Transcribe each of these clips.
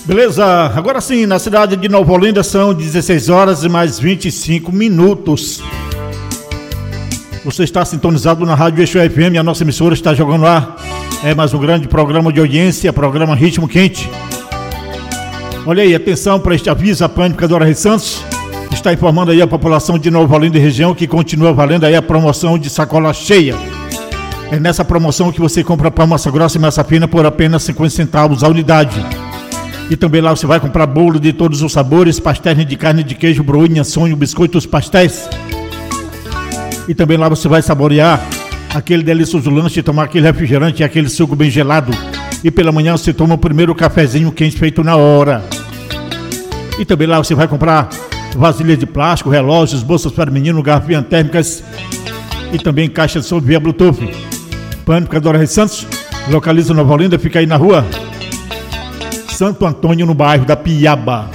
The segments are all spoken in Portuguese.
Beleza, agora sim, na cidade de Nova Olinda são 16 horas e mais 25 minutos. Você está sintonizado na Rádio Eixo FM, a nossa emissora está jogando lá. É mais um grande programa de audiência, programa Ritmo Quente. Olha aí, atenção para este aviso, a Panificadora Rei Santos está informando aí a população de Nova Olinda e região que continua valendo aí a promoção de sacola cheia. É nessa promoção que você compra pão, massa grossa e massa fina por apenas 50 centavos a unidade. E também lá você vai comprar bolo de todos os sabores, pastéis de carne, de queijo, broinha, sonho, biscoitos, pastéis. E também lá você vai saborear aquele delicioso lanche, tomar aquele refrigerante e aquele suco bem gelado. E pela manhã você toma o primeiro cafezinho quente feito na hora. E também lá você vai comprar vasilhas de plástico, relógios, bolsas para menino, garrafinhas térmicas e também caixas de som via Bluetooth. Panificadora Rei Santos, localiza Nova Olinda, fica aí na rua Santo Antônio, no bairro da Piaba.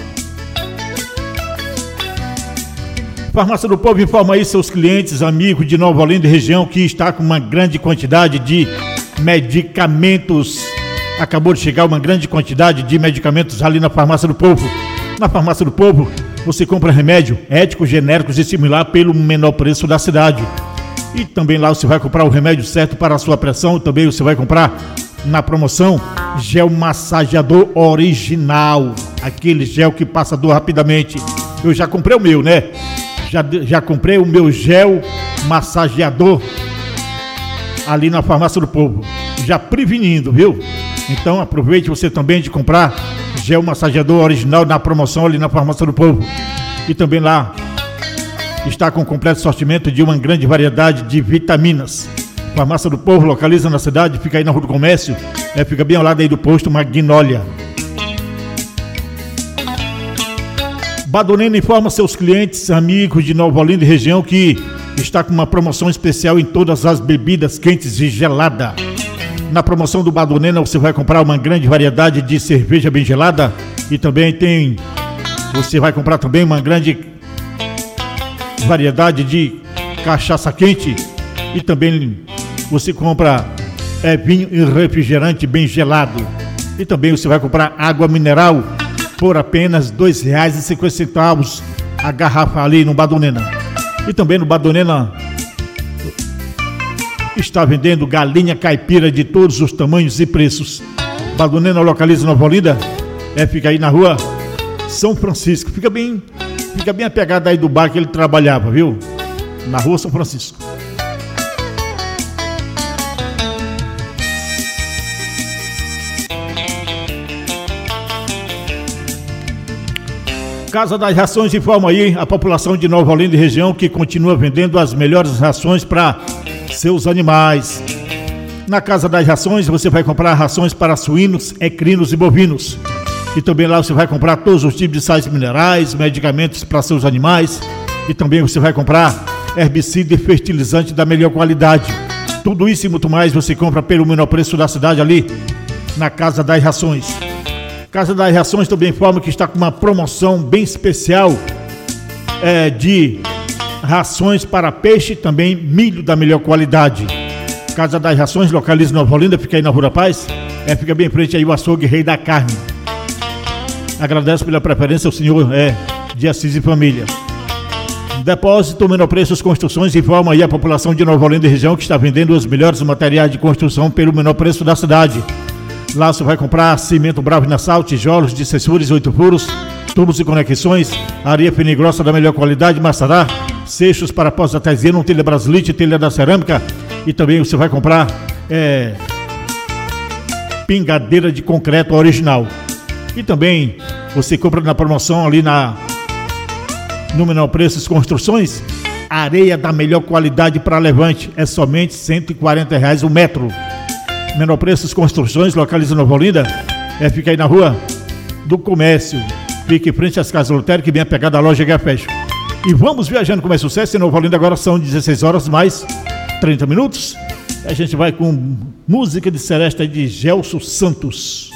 Farmácia do Povo informa aí seus clientes, amigos de Nova Olinda e região que está com uma grande quantidade de medicamentos. Acabou de chegar uma grande quantidade de medicamentos ali na Farmácia do Povo. Na Farmácia do Povo você compra remédio éticos, genéricos e similar pelo menor preço da cidade. E também lá você vai comprar o remédio certo para a sua pressão. Também você vai comprar na promoção gel massageador original, aquele gel que passa dor rapidamente. Eu já comprei o meu, né? Já comprei o meu gel massageador ali na Farmácia do Povo, já prevenindo, viu? Então aproveite você também de comprar gel massageador original na promoção ali na Farmácia do Povo. E também lá está com completo sortimento de uma grande variedade de vitaminas. Farmácia do Povo localiza na cidade, fica aí na Rua do Comércio, fica bem ao lado aí do posto Magnólia. Badonena informa seus clientes, amigos de Nova Olinda e região que está com uma promoção especial em todas as bebidas quentes e gelada. Na promoção do Badonena você vai comprar uma grande variedade de cerveja bem gelada e também você vai comprar também uma grande variedade de cachaça quente e também você compra vinho e refrigerante bem gelado. E também você vai comprar água mineral por apenas R$ 2,50 a garrafa ali no Badonena. E também no Badonena está vendendo galinha caipira de todos os tamanhos e preços. Badonena localiza Nova Olinda, fica aí na rua São Francisco. Fica bem apegado aí do bar que ele trabalhava, viu? Na rua São Francisco. Casa das Rações informa aí a população de Nova Olinda e região que continua vendendo as melhores rações para seus animais. Na Casa das Rações você vai comprar rações para suínos, equinos e bovinos. E também lá você vai comprar todos os tipos de sais minerais, medicamentos para seus animais. E também você vai comprar herbicida e fertilizante da melhor qualidade. Tudo isso e muito mais você compra pelo menor preço da cidade ali na Casa das Rações. Casa das Rações também informa que está com uma promoção bem especial de rações para peixe e também milho da melhor qualidade. Casa das Rações localiza em Nova Olinda, fica aí na Rua da Paz, fica bem em frente aí o açougue Rei da Carne. Agradeço pela preferência ao senhor de Assis e Família. Depósito Menor Preços Construções informa aí a população de Nova Olinda e região que está vendendo os melhores materiais de construção pelo menor preço da cidade. Lá você vai comprar cimento Bravo Nassau, tijolos de 6 furos e 8 furos, tubos e conexões, areia fina e grossa da melhor qualidade, Massará, seixos para pós artesiano, telha brasilite, telha da cerâmica e também você vai comprar pingadeira de concreto original. E também você compra na promoção ali no Menor Preços Construções, areia da melhor qualidade para levante, somente R$ 140 o metro. Menor Preços Construções, localiza Nova Olinda, fica aí na Rua do Comércio, fica em frente às casas lotéricas, bem apegada à loja Gafecho. E vamos viajando com mais sucesso em Nova Olinda, agora são 16 horas mais 30 minutos. A gente vai com música de Celeste de Gelson Santos.